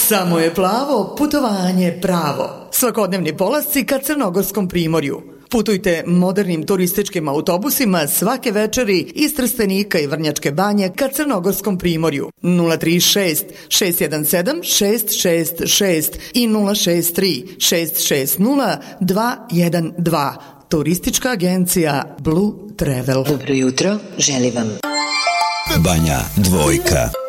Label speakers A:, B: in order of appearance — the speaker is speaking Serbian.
A: Samo je plavo, putovanje pravo. Svakodnevni polasci ka Crnogorskom primorju. Putujte modernim turističkim autobusima svake večeri iz Trstenika i Vrnjačke Banje ka Crnogorskom primorju. 036 617 666 i 063 660 212. Turistička agencija Blue Travel.
B: Dobro jutro, želim vam
C: Banja dvojka.